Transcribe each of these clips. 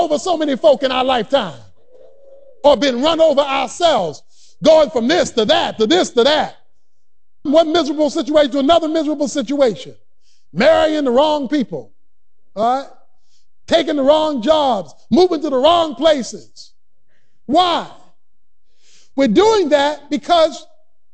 over so many folk in our lifetime, or been run over ourselves, going from this to that, to this to that. One miserable situation to another miserable situation. Marrying the wrong people, all right? Taking the wrong jobs, moving to the wrong places. Why? We're doing that because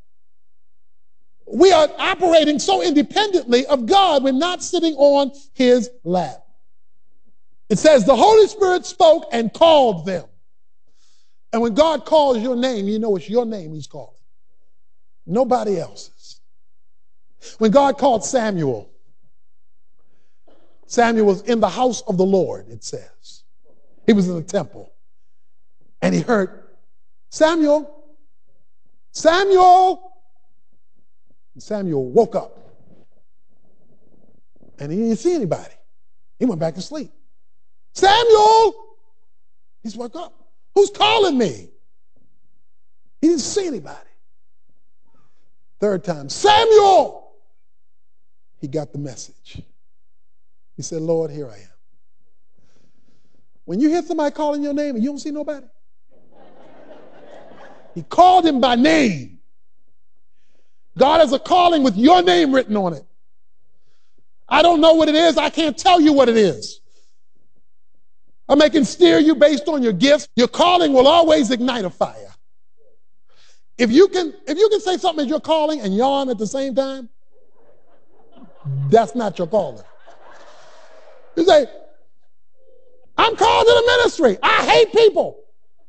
we are operating so independently of God. We're not sitting on his lap. It says the Holy Spirit spoke and called them. And when God calls your name, you know it's your name he's calling. Nobody else's. When God called Samuel, Samuel was in the house of the Lord, it says. He was in the temple. And he heard, Samuel, Samuel. And Samuel woke up. And he didn't see anybody. He went back to sleep. Samuel! He's woke up. Who's calling me? He didn't see anybody. Third time, Samuel! He got the message. He said, Lord, here I am. When you hear somebody calling your name and you don't see nobody, he called him by name. God has a calling with your name written on it. I don't know what it is. I can't tell you what it is. I can steer you based on your gifts. Your calling will always ignite a fire. If you can say something as your calling and yawn at the same time, that's not your calling. You say, I'm called to the ministry. I hate people.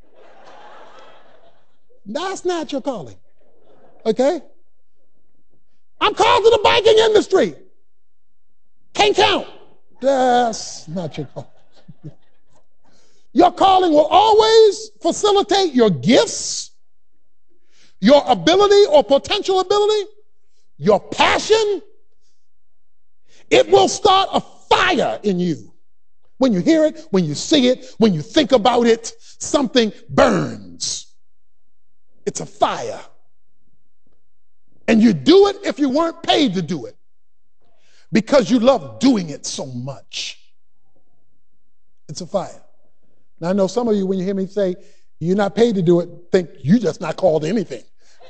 That's not your calling. Okay? I'm called to the banking industry. Can't count. That's not your calling. Your calling will always facilitate your gifts, your ability or potential ability, your passion. It will start a fire in you. When you hear it, when you see it, when you think about it, something burns. It's a fire. And you do it if you weren't paid to do it, because you love doing it so much. It's a fire. Now, I know some of you, when you hear me say you're not paid to do it, think you're just not called to anything.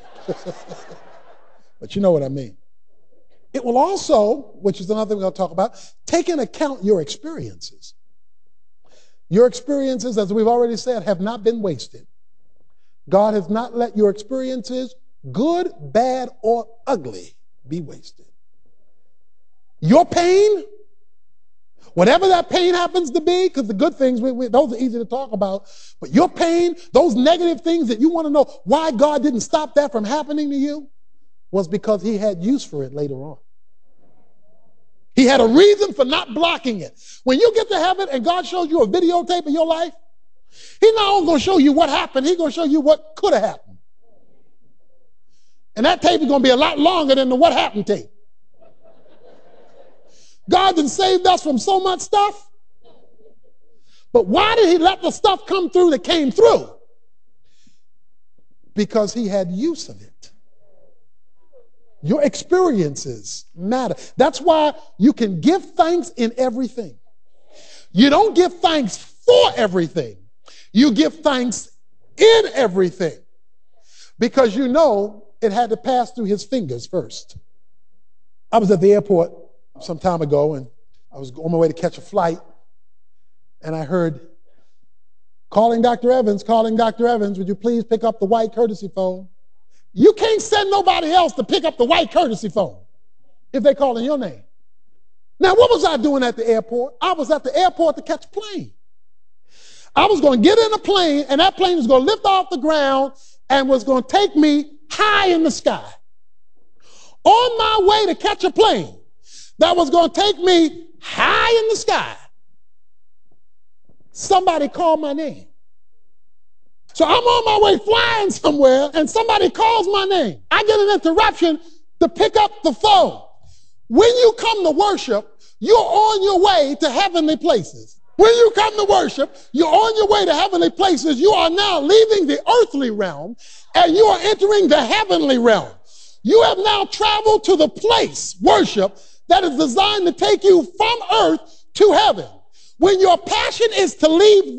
But you know what I mean. It will also, which is another thing we'll talk about, take into account your experiences. Your experiences, as we've already said, have not been wasted. God has not let your experiences, good, bad, or ugly, be wasted. Your pain, whatever that pain happens to be, because the good things, those are easy to talk about, but your pain, those negative things that you want to know why God didn't stop that from happening to you, was because he had use for it later on. He had a reason for not blocking it. When you get to heaven and God shows you a videotape of your life, he's not only going to show you what happened, he's going to show you what could have happened. And that tape is going to be a lot longer than the what happened tape. God done saved us from so much stuff. But why did he let the stuff come through that came through? Because he had use of it. Your experiences matter. That's why you can give thanks in everything. You don't give thanks for everything. You give thanks in everything. Because you know it had to pass through his fingers first. I was at the airport some time ago, and I was on my way to catch a flight, and I heard, calling Dr. Evans, would you please pick up the white courtesy phone? You can't send nobody else to pick up the white courtesy phone if they're calling your name. Now, what was I doing at the airport? I was at the airport to catch a plane. I was going to get in a plane, and that plane was going to lift off the ground and was going to take me high in the sky. On my way to catch a plane that was going to take me high in the sky, somebody called my name. So I'm on my way flying somewhere, and somebody calls my name. I get an interruption to pick up the phone. When you come to worship, you're on your way to heavenly places. When you come to worship, you're on your way to heavenly places. You are now leaving the earthly realm, and you are entering the heavenly realm. You have now traveled to the place, worship, that is designed to take you from earth to heaven. When your passion is to leave